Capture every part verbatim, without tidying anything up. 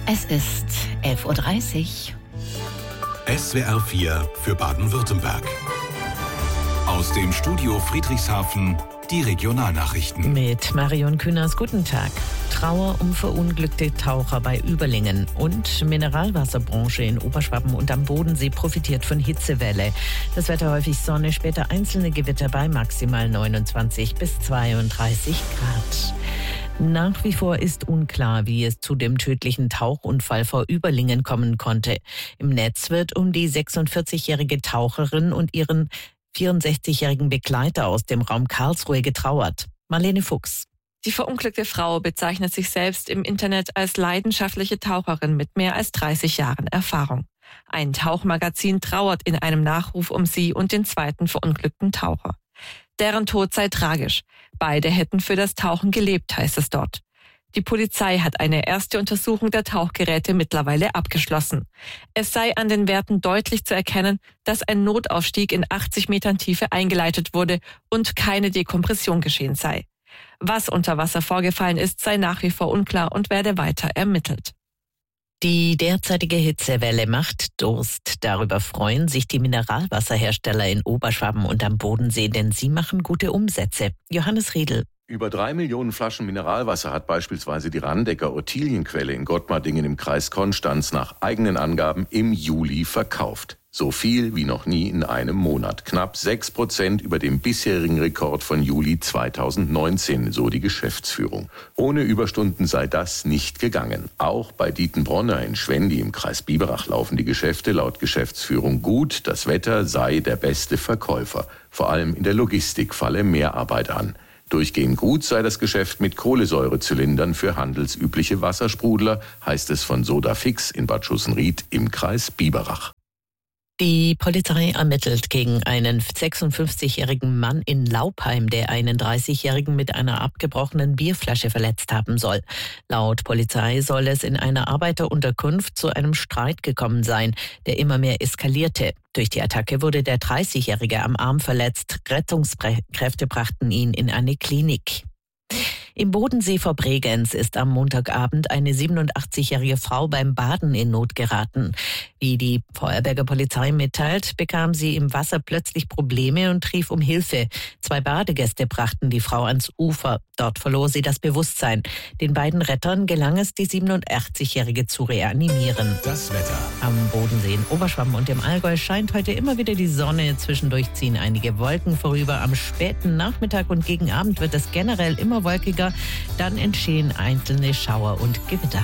Es ist elf Uhr dreißig. S W R vier für Baden-Württemberg. Aus dem Studio Friedrichshafen die Regionalnachrichten. Mit Marion Künast, guten Tag. Trauer um verunglückte Taucher bei Überlingen und Mineralwasserbranche in Oberschwaben und am Bodensee profitiert von Hitzewelle. Das Wetter häufig Sonne, später einzelne Gewitter bei maximal neunundzwanzig bis zweiunddreißig Grad. Nach wie vor ist unklar, wie es zu dem tödlichen Tauchunfall vor Überlingen kommen konnte. Im Netz wird um die sechsundvierzigjährige Taucherin und ihren vierundsechzigjährigen Begleiter aus dem Raum Karlsruhe getrauert. Marlene Fuchs. Die verunglückte Frau bezeichnet sich selbst im Internet als leidenschaftliche Taucherin mit mehr als dreißig Jahren Erfahrung. Ein Tauchmagazin trauert in einem Nachruf um sie und den zweiten verunglückten Taucher. Deren Tod sei tragisch. Beide hätten für das Tauchen gelebt, heißt es dort. Die Polizei hat eine erste Untersuchung der Tauchgeräte mittlerweile abgeschlossen. Es sei an den Werten deutlich zu erkennen, dass ein Notaufstieg in achtzig Metern Tiefe eingeleitet wurde und keine Dekompression geschehen sei. Was unter Wasser vorgefallen ist, sei nach wie vor unklar und werde weiter ermittelt. Die derzeitige Hitzewelle macht Durst. Darüber freuen sich die Mineralwasserhersteller in Oberschwaben und am Bodensee, denn sie machen gute Umsätze. Johannes Riedl. Über drei Millionen Flaschen Mineralwasser hat beispielsweise die Randecker Ottilienquelle in Gottmardingen im Kreis Konstanz nach eigenen Angaben im Juli verkauft. So viel wie noch nie in einem Monat. Knapp sechs Prozent über dem bisherigen Rekord von Juli zweitausendneunzehn, so die Geschäftsführung. Ohne Überstunden sei das nicht gegangen. Auch bei Dietenbronner in Schwendi im Kreis Biberach laufen die Geschäfte laut Geschäftsführung gut. Das Wetter sei der beste Verkäufer. Vor allem in der Logistik falle Mehrarbeit an. Durchgehend gut sei das Geschäft mit Kohlensäurezylindern für handelsübliche Wassersprudler, heißt es von Sodafix in Bad Schussenried im Kreis Biberach. Die Polizei ermittelt gegen einen sechsundfünfzigjährigen Mann in Laupheim, der einen dreißigjährigen mit einer abgebrochenen Bierflasche verletzt haben soll. Laut Polizei soll es in einer Arbeiterunterkunft zu einem Streit gekommen sein, der immer mehr eskalierte. Durch die Attacke wurde der dreißigjährige am Arm verletzt. Rettungskräfte brachten ihn in eine Klinik. Im Bodensee vor Bregenz ist am Montagabend eine siebenundachtzigjährige Frau beim Baden in Not geraten. Wie die Vorarlberger Polizei mitteilt, bekam sie im Wasser plötzlich Probleme und rief um Hilfe. Zwei Badegäste brachten die Frau ans Ufer. Dort verlor sie das Bewusstsein. Den beiden Rettern gelang es, die siebenundachtzigjährige zu reanimieren. Das Wetter. Am Bodensee in Oberschwaben und im Allgäu scheint heute immer wieder die Sonne. Zwischendurch ziehen einige Wolken vorüber. Am späten Nachmittag und gegen Abend wird es generell immer wolkiger. Dann entstehen einzelne Schauer und Gewitter.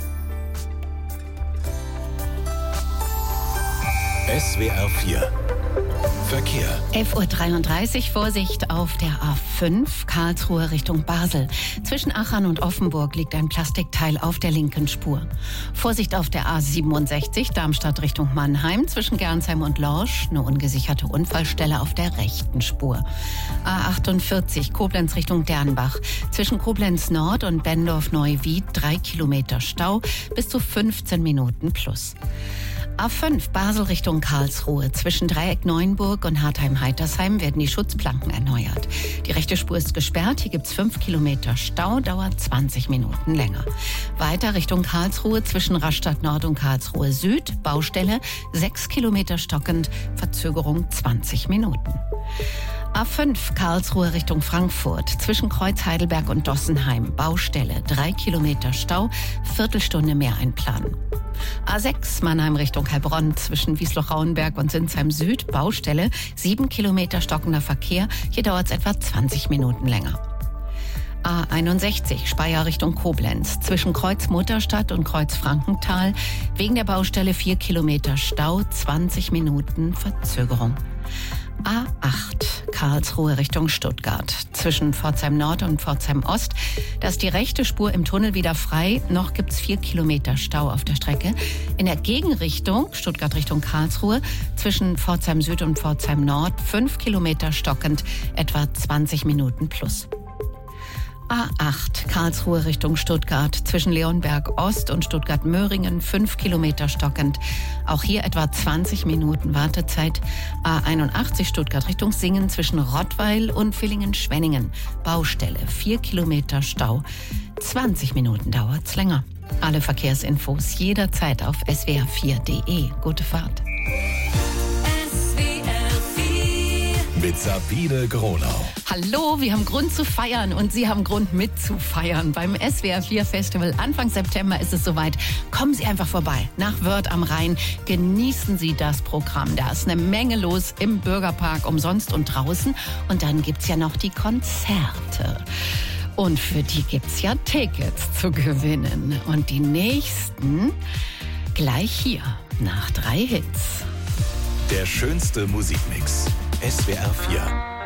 S W R vier Verkehr. elf Uhr dreiunddreißig, Vorsicht auf der A fünf, Karlsruhe Richtung Basel. Zwischen Aachen und Offenburg liegt ein Plastikteil auf der linken Spur. Vorsicht auf der A siebenundsechzig, Darmstadt Richtung Mannheim. Zwischen Gernsheim und Lorsch eine ungesicherte Unfallstelle auf der rechten Spur. A achtundvierzig, Koblenz Richtung Dernbach. Zwischen Koblenz Nord und Bendorf-Neuwied drei Kilometer Stau, bis zu fünfzehn Minuten plus. A fünf, Basel Richtung Karlsruhe. Zwischen Dreieck Neuenburg und Hartheim-Heitersheim werden die Schutzplanken erneuert. Die rechte Spur ist gesperrt. Hier gibt's fünf Kilometer Stau, dauert zwanzig Minuten länger. Weiter Richtung Karlsruhe zwischen Rastatt Nord und Karlsruhe Süd. Baustelle, sechs Kilometer stockend, Verzögerung zwanzig Minuten. A fünf, Karlsruhe Richtung Frankfurt. Zwischen Kreuz Heidelberg und Dossenheim. Baustelle, drei Kilometer Stau, Viertelstunde mehr einplanen. A sechs, Mannheim Richtung Heilbronn. Zwischen Wiesloch-Rauenberg und Sinsheim Süd. Baustelle, sieben Kilometer stockender Verkehr. Hier dauert es etwa zwanzig Minuten länger. A einundsechzig, Speyer Richtung Koblenz. Zwischen Kreuz Mutterstadt und Kreuz Frankenthal. Wegen der Baustelle vier Kilometer Stau, zwanzig Minuten Verzögerung. A acht, Karlsruhe Richtung Stuttgart. Zwischen Pforzheim Nord und Pforzheim Ost. Da ist die rechte Spur im Tunnel wieder frei. Noch gibt's vier Kilometer Stau auf der Strecke. In der Gegenrichtung, Stuttgart Richtung Karlsruhe, zwischen Pforzheim Süd und Pforzheim Nord, fünf Kilometer stockend, etwa zwanzig Minuten plus. A acht, Karlsruhe Richtung Stuttgart. Zwischen Leonberg Ost und Stuttgart-Möhringen fünf Kilometer stockend. Auch hier etwa zwanzig Minuten Wartezeit. A einundachtzig, Stuttgart Richtung Singen. Zwischen Rottweil und Villingen-Schwenningen. Baustelle, vier Kilometer Stau. zwanzig Minuten dauert's länger. Alle Verkehrsinfos jederzeit auf s w r vier punkt d e. Gute Fahrt. Mit Sabine Gronau. Hallo, wir haben Grund zu feiern und Sie haben Grund mitzufeiern. Beim S W R vier Festival Anfang September ist es soweit. Kommen Sie einfach vorbei nach Wörth am Rhein. Genießen Sie das Programm. Da ist eine Menge los im Bürgerpark, umsonst und draußen. Und dann gibt's ja noch die Konzerte. Und für die gibt's ja Tickets zu gewinnen. Und die nächsten gleich hier nach drei Hits. Der schönste Musikmix. S W R vier.